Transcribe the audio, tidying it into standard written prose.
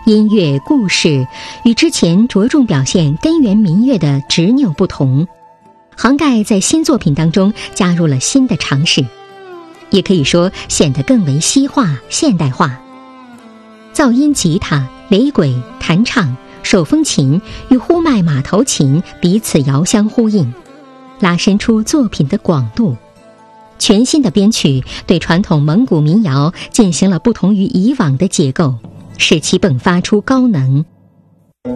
音乐故事与之前着重表现根源民乐的执拗不同，杭盖在新作品当中加入了新的尝试，也可以说显得更为西化现代化。噪音吉他、雷鬼、弹唱、手风琴与呼麦马头琴彼此遥相呼应，拉伸出作品的广度。全新的编曲对传统蒙古民谣进行了不同于以往的结构，使其迸发出高能。